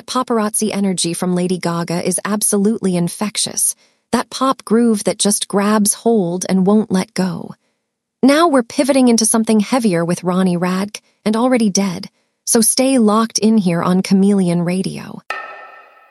That paparazzi energy from Lady Gaga is absolutely infectious. That pop groove that just grabs hold and won't let go. Now we're pivoting into something heavier with Ronnie Radke and Already Dead, so stay locked in here on Chameleon Radio.